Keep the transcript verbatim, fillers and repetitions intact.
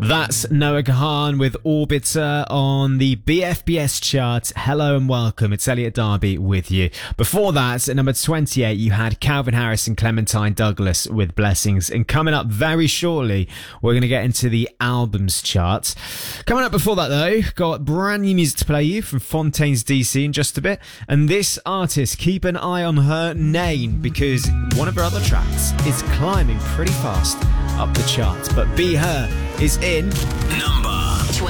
That's Noah Kahan with Orbiter on the B F B S chart. Hello and welcome. It's Elliot Darby with you. Before that, at number twenty-eight, you had Calvin Harris and Clementine Douglas with Blessings. And coming up very shortly, we're going to get into the albums chart. Coming up before that, though, got brand new music to play you from Fontaines D C in just a bit. And this artist, keep an eye on her name, because one of her other tracks is climbing pretty fast up the chart. But Be Her is in number